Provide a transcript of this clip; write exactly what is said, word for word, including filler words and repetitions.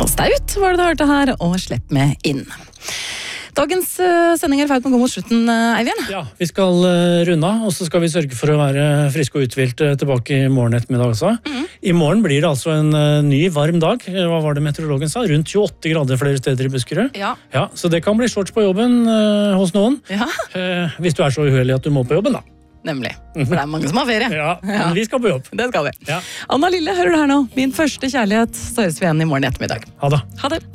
Og Staut var det du hørte her, og Slepp med inn. Dagens uh, sending er ferdig med å gå mot slutten, uh, Eivind. Ja, vi skal uh, runde av, og så skal vi sørge for å være friske og uthvilt uh, tilbake i morgen ettermiddag også. Mm. I morgen blir det altså en uh, ny varm dag. Hva var det meteorologen sa? Rundt tjueåtte grader flere steder i Buskerud. Ja. Ja, så det kan bli shorts på jobben uh, hos noen. Ja. Uh, hvis du er så uheldig at du må på jobben, da. Nemlig, for det er mange som har ferie. Ja, men vi skal på jobb. Det skal vi. Ja. Anna Lille hører du her nå. Min første kjærlighet, så høres vi igjen i morgen ettermiddag. Ha det. Ha det.